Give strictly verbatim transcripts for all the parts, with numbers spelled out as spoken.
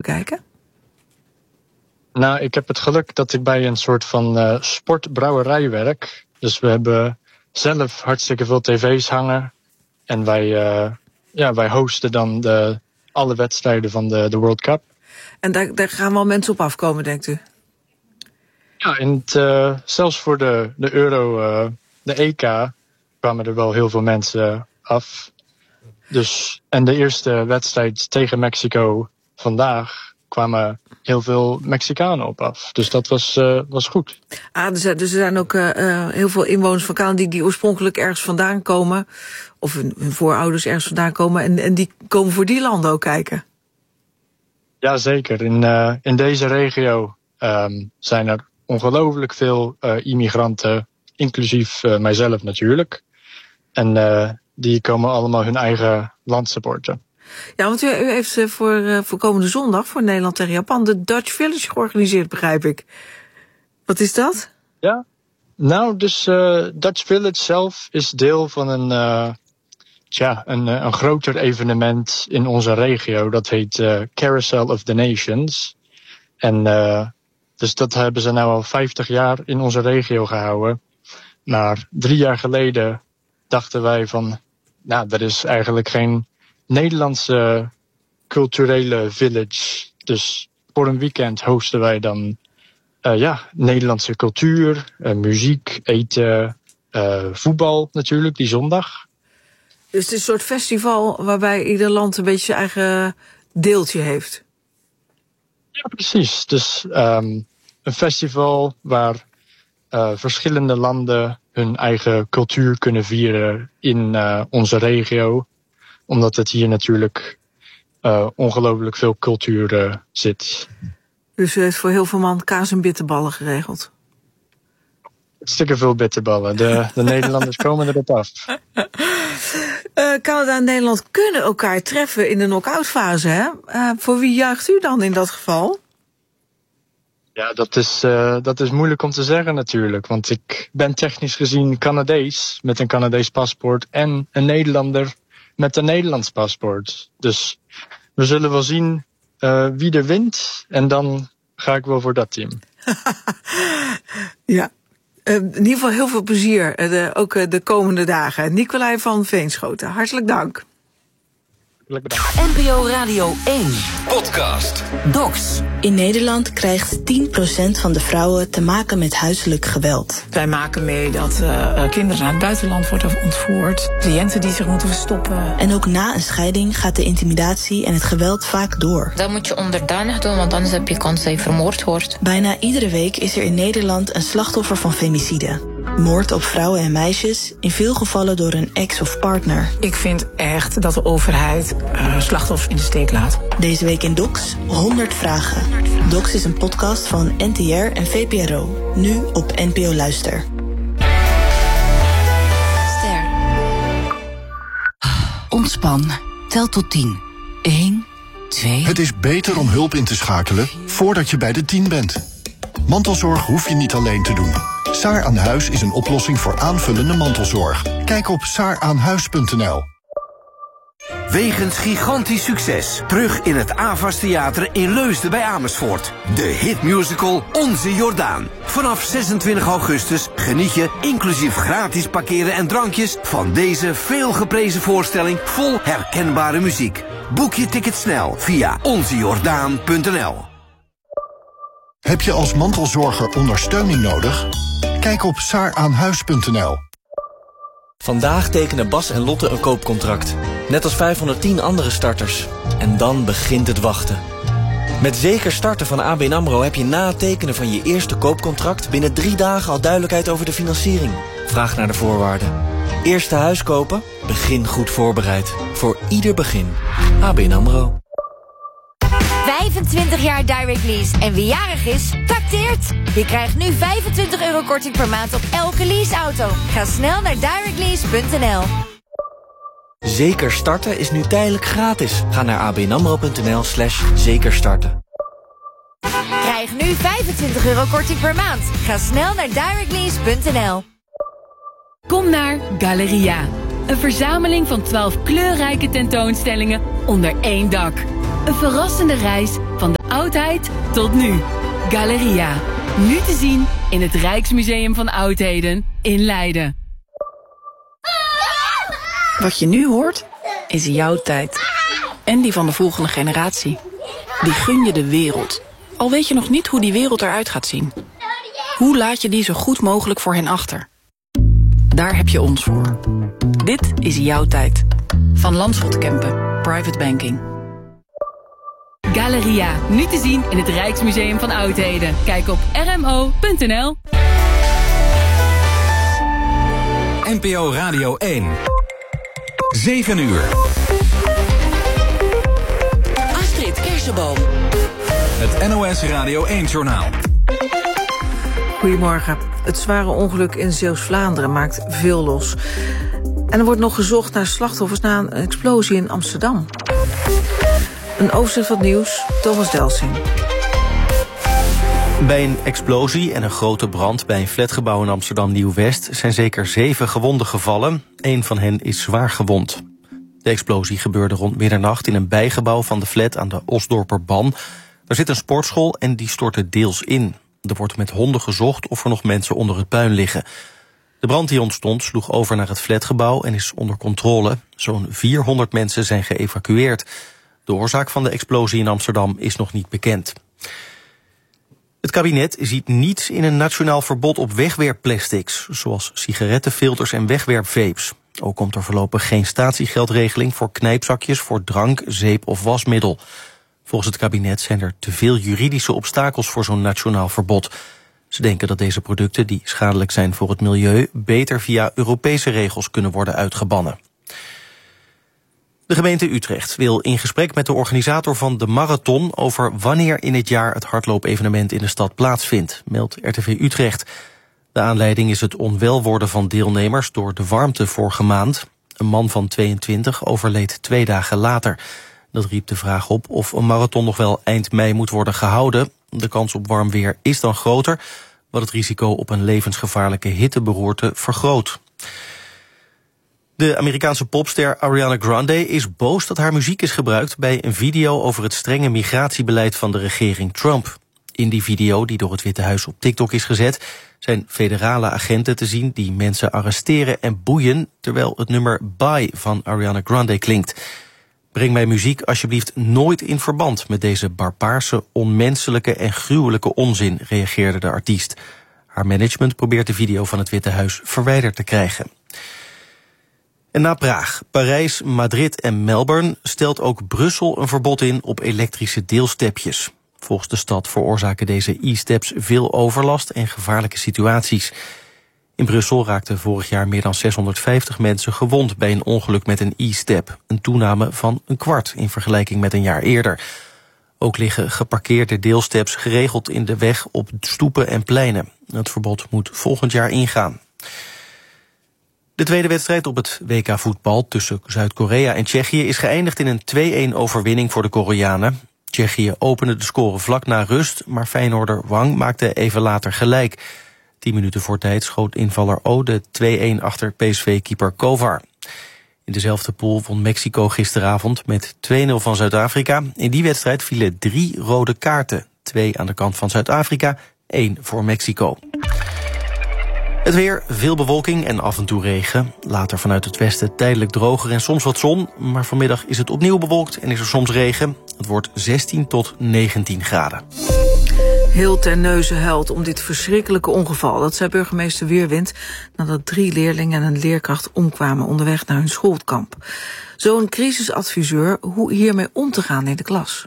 bekijken? Nou, ik heb het geluk dat ik bij een soort van uh, sportbrouwerij werk. Dus we hebben zelf hartstikke veel tv's hangen. En wij, uh, ja, wij hosten dan de, alle wedstrijden van de, de World Cup. En daar, daar gaan wel mensen op afkomen, denkt u? Ja, en het, uh, zelfs voor de, de Euro, uh, de E K, kwamen er wel heel veel mensen af. Dus, en de eerste wedstrijd tegen Mexico vandaag kwamen heel veel Mexicanen op af. Dus dat was, uh, was goed. Ah, dus, dus er zijn ook uh, heel veel inwoners van Canada die, die oorspronkelijk ergens vandaan komen. Of hun, hun voorouders ergens vandaan komen. En, en die komen voor die landen ook kijken. Ja, zeker. In, uh, in deze regio um, zijn er ongelooflijk veel uh, immigranten, inclusief uh, mijzelf natuurlijk. En uh, die komen allemaal hun eigen land supporten. Ja, want u, u heeft uh, voor, uh, voor komende zondag, voor Nederland tegen Japan, de Dutch Village georganiseerd, begrijp ik. Wat is dat? Ja, nou, dus uh, Dutch Village zelf is deel van een, uh, tja, een, een groter evenement in onze regio. Dat heet uh, Carousel of the Nations. En uh, dus dat hebben ze nou al vijftig jaar in onze regio gehouden. Maar drie jaar geleden dachten wij van, nou, er is eigenlijk geen Nederlandse culturele village. Dus voor een weekend hosten wij dan uh, ja, Nederlandse cultuur, uh, muziek, eten, uh, voetbal natuurlijk, die zondag. Dus het is een soort festival waarbij ieder land een beetje zijn eigen deeltje heeft. Ja, precies. Dus um, een festival waar uh, verschillende landen hun eigen cultuur kunnen vieren in uh, onze regio. Omdat het hier natuurlijk uh, ongelooflijk veel cultuur uh, zit. Dus u heeft voor heel veel man kaas en bitterballen geregeld? Hartstikke veel bitterballen. De, de Nederlanders komen erop af. Uh, Canada en Nederland kunnen elkaar treffen in de knock-out fase, hè? Uh, voor wie juicht u dan in dat geval? Ja, dat is, uh, dat is moeilijk om te zeggen natuurlijk. Want ik ben technisch gezien Canadees met een Canadees paspoort en een Nederlander met een Nederlands paspoort. Dus we zullen wel zien uh, wie er wint. En dan ga ik wel voor dat team. Ja, uh, in ieder geval heel veel plezier. Uh, de, ook uh, de komende dagen. Nicolai van Veenschoten, hartelijk dank. N P O Radio één Podcast Docs. In Nederland krijgt tien procent van de vrouwen te maken met huiselijk geweld. Wij maken mee dat uh, kinderen naar het buitenland worden ontvoerd. Cliënten die zich moeten verstoppen. En ook na een scheiding gaat de intimidatie en het geweld vaak door. Dat moet je onderdanig doen, want anders heb je kans dat je vermoord wordt. Bijna iedere week is er in Nederland een slachtoffer van femicide. Moord op vrouwen en meisjes, in veel gevallen door een ex of partner. Ik vind echt dat de overheid uh, slachtoffers in de steek laat. Deze week in Docs, honderd vragen. Docs is een podcast van N T R en V P R O. Nu op N P O Luister. Ster. Ontspan. Tel tot tien. Eén, twee... Het is beter om hulp in te schakelen voordat je bij de tien bent. Mantelzorg hoef je niet alleen te doen. Saar aan Huis is een oplossing voor aanvullende mantelzorg. Kijk op saar aan huis punt n l. Wegens gigantisch succes terug in het Avas Theater in Leusden bij Amersfoort. De hitmusical Onze Jordaan. Vanaf zesentwintig augustus geniet je, inclusief gratis parkeren en drankjes, van deze veelgeprezen voorstelling vol herkenbare muziek. Boek je ticket snel via onze jordaan punt n l. Heb je als mantelzorger ondersteuning nodig? Kijk op saar aan huis punt n l. Vandaag tekenen Bas en Lotte een koopcontract. Net als vijfhonderdtien andere starters. En dan begint het wachten. Met Zeker Starten van A B N AMRO heb je na het tekenen van je eerste koopcontract binnen drie dagen al duidelijkheid over de financiering. Vraag naar de voorwaarden. Eerste huis kopen? Begin goed voorbereid. Voor ieder begin. A B N AMRO. vijfentwintig jaar Direct Lease. En wie jarig is, tacteert. Je krijgt nu vijfentwintig euro korting per maand op elke leaseauto. Ga snel naar direct lease punt n l. Zeker Starten is nu tijdelijk gratis. Ga naar abnamro.nl slash zekerstarten. Krijg nu vijfentwintig euro korting per maand. Ga snel naar direct lease punt n l. Kom naar Galeria. Een verzameling van twaalf kleurrijke tentoonstellingen onder één dak. Een verrassende reis van de oudheid tot nu. Galeria. Nu te zien in het Rijksmuseum van Oudheden in Leiden. Wat je nu hoort, is jouw tijd. En die van de volgende generatie. Die gun je de wereld. Al weet je nog niet hoe die wereld eruit gaat zien. Hoe laat je die zo goed mogelijk voor hen achter? Daar heb je ons voor. Dit is jouw tijd. Van Landschot Kempen. Private Banking. Galeria. Nu te zien in het Rijksmuseum van Oudheden. Kijk op r m o punt n l. N P O Radio één. zeven uur. Astrid Kersenboom. Het N O S Radio één-journaal. Goedemorgen. Het zware ongeluk in Zeeuws-Vlaanderen maakt veel los. En er wordt nog gezocht naar slachtoffers na een explosie in Amsterdam. Een overzicht van het nieuws, Thomas Delsing. Bij een explosie en een grote brand bij een flatgebouw in Amsterdam Nieuw-West zijn zeker zeven gewonden gevallen. Eén van hen is zwaar gewond. De explosie gebeurde rond middernacht in een bijgebouw van de flat aan de Osdorperban. Daar zit een sportschool en die stortte deels in. Er wordt met honden gezocht of er nog mensen onder het puin liggen. De brand die ontstond sloeg over naar het flatgebouw en is onder controle. Zo'n vierhonderd mensen zijn geëvacueerd. De oorzaak van de explosie in Amsterdam is nog niet bekend. Het kabinet ziet niets in een nationaal verbod op wegwerpplastics, zoals sigarettenfilters en wegwerpvapes. Ook komt er voorlopig geen statiegeldregeling voor knijpzakjes voor drank, zeep of wasmiddel. Volgens het kabinet zijn er te veel juridische obstakels voor zo'n nationaal verbod. Ze denken dat deze producten, die schadelijk zijn voor het milieu, beter via Europese regels kunnen worden uitgebannen. De gemeente Utrecht wil in gesprek met de organisator van de marathon over wanneer in het jaar het hardloopevenement in de stad plaatsvindt, meldt R T V Utrecht. De aanleiding is het onwel worden van deelnemers door de warmte vorige maand. Een man van tweeëntwintig overleed twee dagen later. Dat riep de vraag op of een marathon nog wel eind mei moet worden gehouden. De kans op warm weer is dan groter, wat het risico op een levensgevaarlijke hitteberoerte vergroot. De Amerikaanse popster Ariana Grande is boos dat haar muziek is gebruikt bij een video over het strenge migratiebeleid van de regering Trump. In die video, die door het Witte Huis op TikTok is gezet, zijn federale agenten te zien die mensen arresteren en boeien, terwijl het nummer Bye van Ariana Grande klinkt. Breng mijn muziek alsjeblieft nooit in verband met deze barbaarse, onmenselijke en gruwelijke onzin, reageerde de artiest. Haar management probeert de video van het Witte Huis verwijderd te krijgen. En na Praag, Parijs, Madrid en Melbourne stelt ook Brussel een verbod in op elektrische deelstepjes. Volgens de stad veroorzaken deze e-steps veel overlast en gevaarlijke situaties. In Brussel raakten vorig jaar meer dan zeshonderdvijftig mensen gewond bij een ongeluk met een e-step. Een toename van een kwart in vergelijking met een jaar eerder. Ook liggen geparkeerde deelsteps geregeld in de weg op stoepen en pleinen. Het verbod moet volgend jaar ingaan. De tweede wedstrijd op het W K voetbal tussen Zuid-Korea en Tsjechië is geëindigd in een twee-een overwinning voor de Koreanen. Tsjechië opende de score vlak na rust, maar Feyenoorder Wang maakte even later gelijk. Tien minuten voor tijd schoot invaller O de twee-een achter P S V-keeper Kovar. In dezelfde pool won Mexico gisteravond met twee nul van Zuid-Afrika. In die wedstrijd vielen drie rode kaarten. Twee aan de kant van Zuid-Afrika, één voor Mexico. Het weer, veel bewolking en af en toe regen. Later vanuit het westen tijdelijk droger en soms wat zon. Maar vanmiddag is het opnieuw bewolkt en is er soms regen. Het wordt zestien tot negentien graden. Heel Terneuzen huilt om dit verschrikkelijke ongeval. Dat zei burgemeester Weerwind nadat drie leerlingen en een leerkracht omkwamen onderweg naar hun schoolkamp. Zo'n crisisadviseur, hoe hiermee om te gaan in de klas.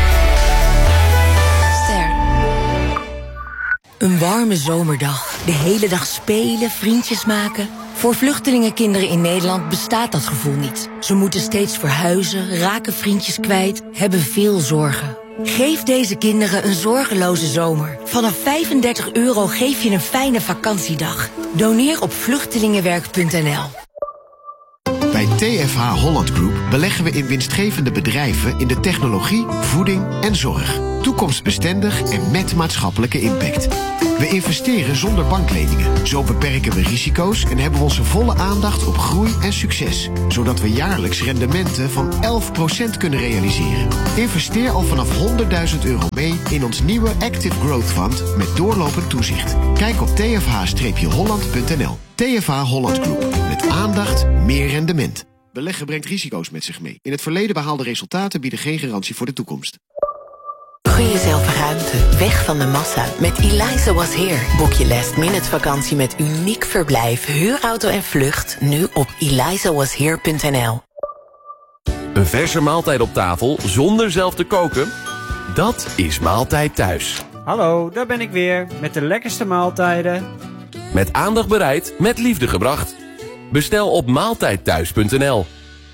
Een warme zomerdag. De hele dag spelen, vriendjes maken. Voor vluchtelingenkinderen in Nederland bestaat dat gevoel niet. Ze moeten steeds verhuizen, raken vriendjes kwijt, hebben veel zorgen. Geef deze kinderen een zorgeloze zomer. Vanaf vijfendertig euro geef je een fijne vakantiedag. Doneer op vluchtelingenwerk punt n l. Bij T F H Holland Group beleggen we in winstgevende bedrijven in de technologie, voeding en zorg. Toekomstbestendig en met maatschappelijke impact. We investeren zonder bankleningen. Zo beperken we risico's en hebben we onze volle aandacht op groei en succes. Zodat we jaarlijks rendementen van elf procent kunnen realiseren. Investeer al vanaf honderdduizend euro mee in ons nieuwe Active Growth Fund met doorlopend toezicht. Kijk op t f h holland punt n l. T F H Holland Group. Met aandacht, meer rendement. Beleggen brengt risico's met zich mee. In het verleden behaalde resultaten bieden geen garantie voor de toekomst. Gun jezelf ruimte, weg van de massa. Met Eliza Was Here boek je last minute vakantie met uniek verblijf, huurauto en vlucht nu op eliza was here punt n l. Een verse maaltijd op tafel zonder zelf te koken? Dat is Maaltijd Thuis. Hallo, daar ben ik weer met de lekkerste maaltijden. Met aandacht bereid, met liefde gebracht. Bestel op maaltijd thuis punt n l.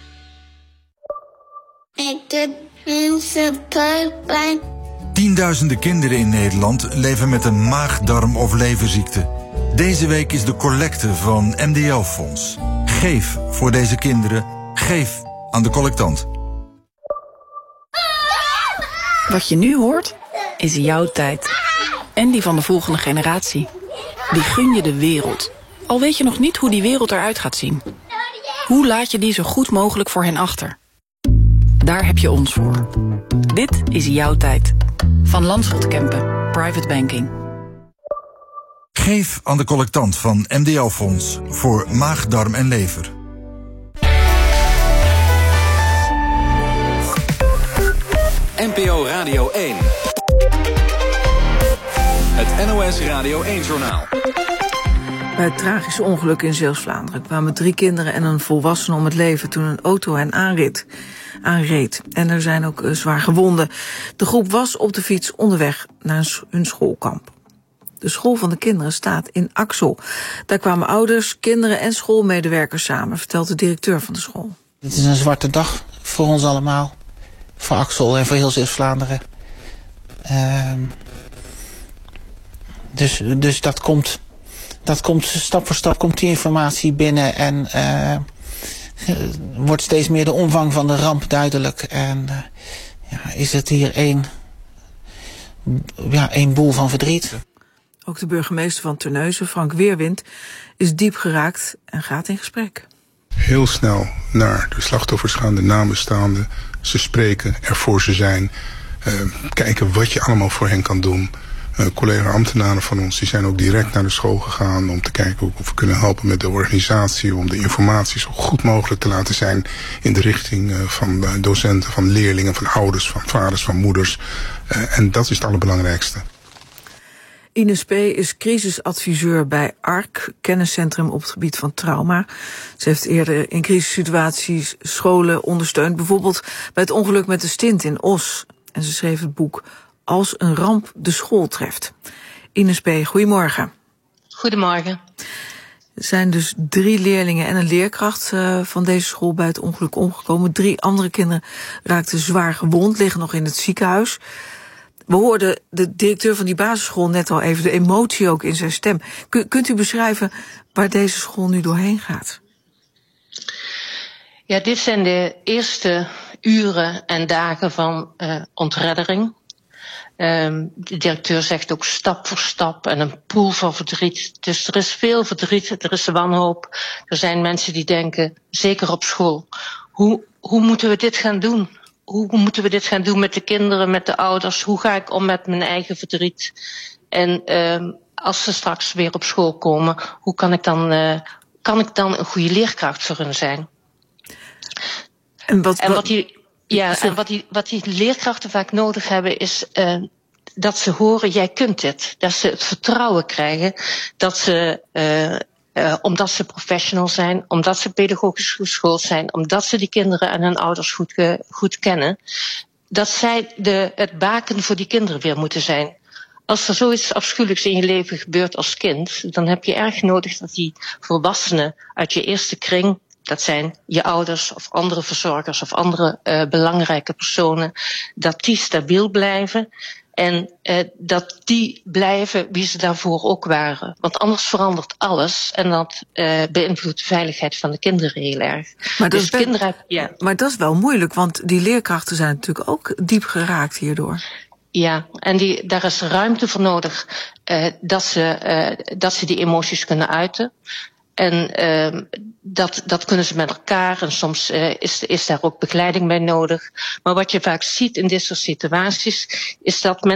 Ik doe mensen pijn. Tienduizenden kinderen in Nederland leven met een maag, darm of leverziekte. Deze week is de collecte van M D L-fonds. Geef voor deze kinderen. Geef aan de collectant. Wat je nu hoort, is jouw tijd. En die van de volgende generatie. Die gun je de wereld. Al weet je nog niet hoe die wereld eruit gaat zien. Hoe laat je die zo goed mogelijk voor hen achter? Daar heb je ons voor. Dit is jouw tijd. Van Landschot Kempen, Private Banking. Geef aan de collectant van M D L-fonds voor maag, darm en lever. N P O Radio één. Het N O S Radio één-journaal. Bij het tragische ongeluk in Zeeuws-Vlaanderen kwamen drie kinderen en een volwassene om het leven toen een auto hen aanreed. aanreed. En er zijn ook uh, zwaar gewonden. De groep was op de fiets onderweg naar hun schoolkamp. De school van de kinderen staat in Axel. Daar kwamen ouders, kinderen en schoolmedewerkers samen, vertelt de directeur van de school. Het is een zwarte dag voor ons allemaal. Voor Axel en voor heel Zeeuws-Vlaanderen. Uh, dus, dus dat komt, dat komt stap voor stap komt die informatie binnen en uh, wordt steeds meer de omvang van de ramp duidelijk. En uh, ja, is het hier één, ja, één boel van verdriet. Ook de burgemeester van Terneuzen, Frank Weerwind, is diep geraakt en gaat in gesprek. Heel snel naar de slachtoffers gaan, de nabestaanden. Ze spreken, er voor ze zijn. Uh, kijken wat je allemaal voor hen kan doen. Uh, collega-ambtenaren van ons die zijn ook direct naar de school gegaan om te kijken of we kunnen helpen met de organisatie, om de informatie zo goed mogelijk te laten zijn in de richting uh, van uh, docenten, van leerlingen, van ouders, van vaders, van moeders. Uh, en dat is het allerbelangrijkste. Ines P. is crisisadviseur bij A R C, kenniscentrum op het gebied van trauma. Ze heeft eerder in crisissituaties scholen ondersteund, bijvoorbeeld bij het ongeluk met de stint in Os. En ze schreef het boek Als een ramp de school treft. Ines P., goedemorgen. Goedemorgen. Er zijn dus drie leerlingen en een leerkracht uh, van deze school bij het ongeluk omgekomen. Drie andere kinderen raakten zwaar gewond, liggen nog in het ziekenhuis. We hoorden de directeur van die basisschool net al even, de emotie ook in zijn stem. K- kunt u beschrijven waar deze school nu doorheen gaat? Ja, dit zijn de eerste uren en dagen van uh, ontreddering. Um, de directeur zegt ook stap voor stap en een poel van verdriet. Dus er is veel verdriet, er is wanhoop. Er zijn mensen die denken, zeker op school, hoe, hoe moeten we dit gaan doen? Hoe moeten we dit gaan doen met de kinderen, met de ouders? Hoe ga ik om met mijn eigen verdriet? En uh, als ze straks weer op school komen, hoe kan ik dan, uh, kan ik dan een goede leerkracht voor hen zijn? En wat, en wat die, ja, en wat die, wat die leerkrachten vaak nodig hebben is uh, dat ze horen, jij kunt dit. Dat ze het vertrouwen krijgen, dat ze uh, Uh, omdat ze professional zijn, omdat ze pedagogisch geschoold zijn, omdat ze die kinderen en hun ouders goed, uh, goed kennen, dat zij de, het baken voor die kinderen weer moeten zijn. Als er zoiets afschuwelijks in je leven gebeurt als kind, dan heb je erg nodig dat die volwassenen uit je eerste kring, dat zijn je ouders of andere verzorgers of andere uh, belangrijke personen, dat die stabiel blijven. En uh, dat die blijven wie ze daarvoor ook waren. Want anders verandert alles. En dat uh, beïnvloedt de veiligheid van de kinderen heel erg. Maar dat, dus is, kinderen, ja. maar dat is wel moeilijk. Want die leerkrachten zijn natuurlijk ook diep geraakt hierdoor. Ja, en die, daar is ruimte voor nodig uh, dat, ze, uh, dat ze die emoties kunnen uiten. En uh, dat, dat kunnen ze met elkaar en soms uh, is, is daar ook begeleiding bij nodig. Maar wat je vaak ziet in dit soort situaties is dat men